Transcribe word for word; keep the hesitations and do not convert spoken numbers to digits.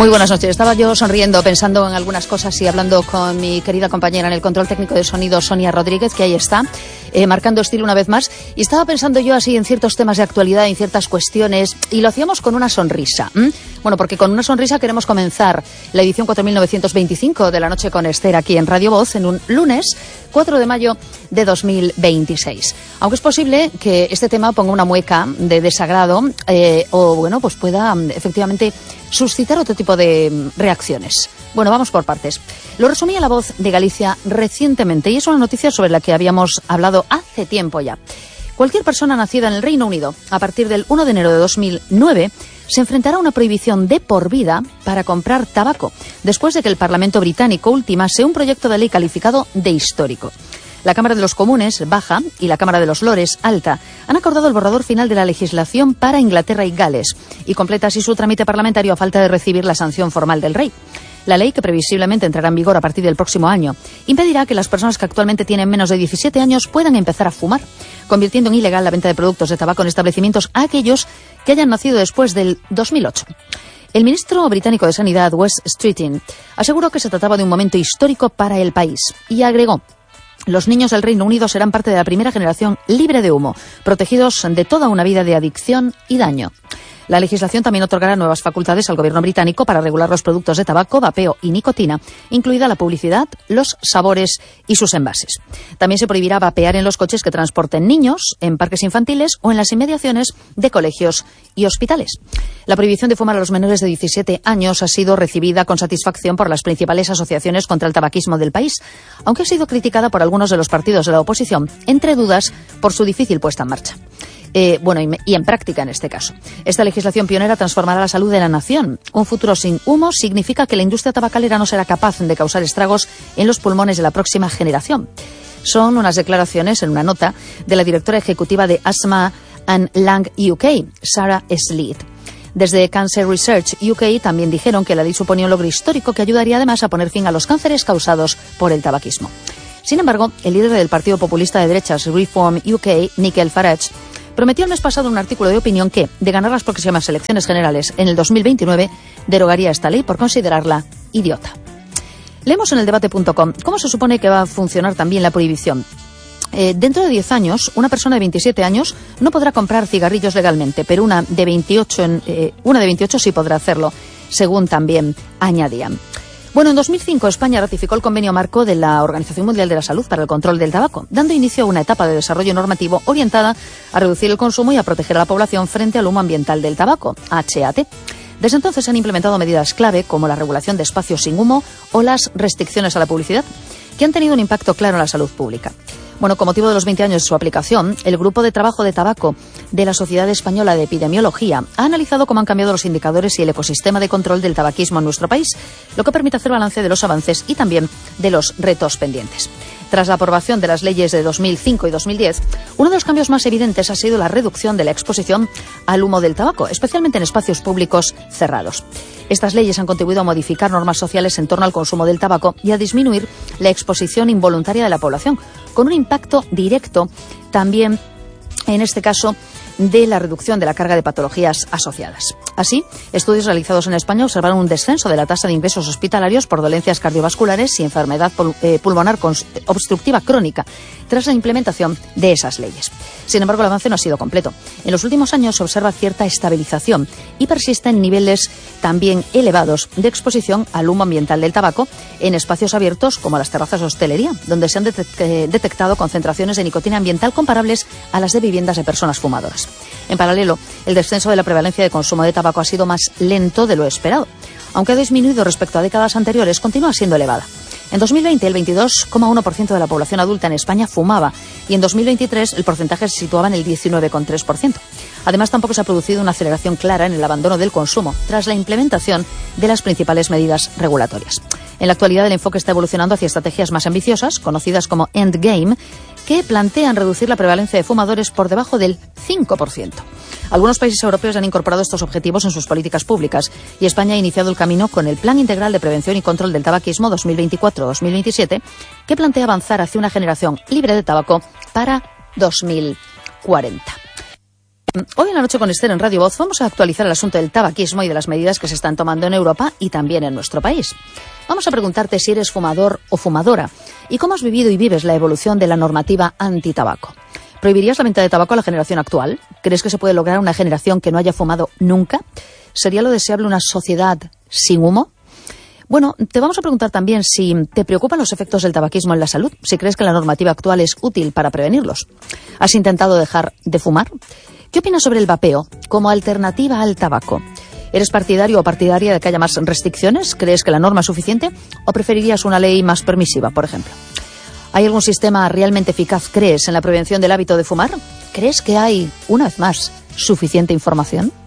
Muy buenas noches. Estaba yo sonriendo, pensando en algunas cosas y hablando con mi querida compañera en el control técnico de sonido, Sonia Rodríguez, que ahí está, eh, marcando estilo una vez más. Y estaba pensando yo así en ciertos temas de actualidad, en ciertas cuestiones, y lo hacíamos con una sonrisa. ¿m? Bueno, porque con una sonrisa queremos comenzar la edición cuatro mil novecientos veinticinco de La Noche con Esther aquí en Radio Voz, en un lunes cuatro de mayo de dos mil veintiséis. Aunque es posible que este tema ponga una mueca de desagrado eh, o, bueno, pues pueda efectivamente suscitar otro tipo de reacciones. Bueno, vamos por partes. Lo resumía La Voz de Galicia recientemente y es una noticia sobre la que habíamos hablado hace tiempo ya. Cualquier persona nacida en el Reino Unido a partir del uno de enero de dos mil nueve se enfrentará a una prohibición de por vida para comprar tabaco, después de que el Parlamento británico ultimase un proyecto de ley calificado de histórico. La Cámara de los Comunes, Baja, y la Cámara de los Lores, Alta, han acordado el borrador final de la legislación para Inglaterra y Gales y completa así su trámite parlamentario a falta de recibir la sanción formal del rey. La ley, que previsiblemente entrará en vigor a partir del próximo año, impedirá que las personas que actualmente tienen menos de diecisiete años puedan empezar a fumar, convirtiendo en ilegal la venta de productos de tabaco en establecimientos a aquellos que hayan nacido después del dos mil ocho. El ministro británico de Sanidad, Wes Streeting, aseguró que se trataba de un momento histórico para el país y agregó: los niños del Reino Unido serán parte de la primera generación libre de humo, protegidos de toda una vida de adicción y daño. La legislación también otorgará nuevas facultades al gobierno británico para regular los productos de tabaco, vapeo y nicotina, incluida la publicidad, los sabores y sus envases. También se prohibirá vapear en los coches que transporten niños, en parques infantiles o en las inmediaciones de colegios y hospitales. La prohibición de fumar a los menores de diecisiete años ha sido recibida con satisfacción por las principales asociaciones contra el tabaquismo del país, aunque ha sido criticada por algunos de los partidos de la oposición, entre dudas por su difícil puesta en marcha. Eh, bueno, y, y en práctica en este caso. Esta legislación pionera transformará la salud de la nación. Un futuro sin humo significa que la industria tabacalera no será capaz de causar estragos en los pulmones de la próxima generación. Son unas declaraciones en una nota de la directora ejecutiva de Asthma and Lung U K, Sarah Sleeth. Desde Cancer Research U K también dijeron que la ley suponía un logro histórico que ayudaría además a poner fin a los cánceres causados por el tabaquismo. Sin embargo, el líder del partido populista de derechas Reform U K, Nigel Farage, prometió el mes pasado en un artículo de opinión que, de ganar las próximas elecciones generales en el dos mil veintinueve, derogaría esta ley por considerarla idiota. Leemos en el debate punto com cómo se supone que va a funcionar también la prohibición. Eh, dentro de diez años, una persona de veintisiete años no podrá comprar cigarrillos legalmente, pero una de veintiocho, eh, una de veintiocho sí podrá hacerlo, según también añadían. Bueno, en dos mil cinco España ratificó el convenio marco de la Organización Mundial de la Salud para el control del tabaco, dando inicio a una etapa de desarrollo normativo orientada a reducir el consumo y a proteger a la población frente al humo ambiental del tabaco, H A T. Desde entonces se han implementado medidas clave como la regulación de espacios sin humo o las restricciones a la publicidad, que han tenido un impacto claro en la salud pública. Bueno, con motivo de los veinte años de su aplicación, el Grupo de Trabajo de Tabaco de la Sociedad Española de Epidemiología ha analizado cómo han cambiado los indicadores y el ecosistema de control del tabaquismo en nuestro país, lo que permite hacer balance de los avances y también de los retos pendientes. Tras la aprobación de las leyes de dos mil cinco y dos mil diez, uno de los cambios más evidentes ha sido la reducción de la exposición al humo del tabaco, especialmente en espacios públicos cerrados. Estas leyes han contribuido a modificar normas sociales en torno al consumo del tabaco y a disminuir la exposición involuntaria de la población, con un impacto directo también, en este caso, de la reducción de la carga de patologías asociadas. Así, estudios realizados en España observaron un descenso de la tasa de ingresos hospitalarios por dolencias cardiovasculares y enfermedad pulmonar obstructiva crónica tras la implementación de esas leyes. Sin embargo, el avance no ha sido completo. En los últimos años se observa cierta estabilización y persisten niveles también elevados de exposición al humo ambiental del tabaco en espacios abiertos como las terrazas de hostelería, donde se han detectado concentraciones de nicotina ambiental comparables a las de viviendas de personas fumadoras. En paralelo, el descenso de la prevalencia de consumo de tabaco ha sido más lento de lo esperado. Aunque ha disminuido respecto a décadas anteriores, continúa siendo elevada. En dos mil veinte, el veintidós coma uno por ciento de la población adulta en España fumaba y en dos mil veintitrés el porcentaje se situaba en el diecinueve coma tres por ciento. Además, tampoco se ha producido una aceleración clara en el abandono del consumo tras la implementación de las principales medidas regulatorias. En la actualidad, el enfoque está evolucionando hacia estrategias más ambiciosas, conocidas como Endgame, que plantean reducir la prevalencia de fumadores por debajo del cinco por ciento. Algunos países europeos han incorporado estos objetivos en sus políticas públicas y España ha iniciado el camino con el Plan Integral de Prevención y Control del Tabaquismo dos mil veinticuatro a dos mil veintisiete, que plantea avanzar hacia una generación libre de tabaco para dos mil cuarenta. hoy en la noche con Esther en Radio Voz vamos a actualizar el asunto del tabaquismo y de las medidas que se están tomando en Europa y también en nuestro país. Vamos a preguntarte si eres fumador o fumadora y cómo has vivido y vives la evolución de la normativa antitabaco. ¿Prohibirías la venta de tabaco a la generación actual? ¿Crees que se puede lograr una generación que no haya fumado nunca? ¿Sería lo deseable una sociedad sin humo? Bueno, te vamos a preguntar también si te preocupan los efectos del tabaquismo en la salud, si crees que la normativa actual es útil para prevenirlos. ¿Has intentado dejar de fumar? ¿Qué opinas sobre el vapeo como alternativa al tabaco? ¿Eres partidario o partidaria de que haya más restricciones? ¿Crees que la norma es suficiente? ¿O preferirías una ley más permisiva, por ejemplo? ¿Hay algún sistema realmente eficaz, crees, en la prevención del hábito de fumar? ¿Crees que hay, una vez más, suficiente información?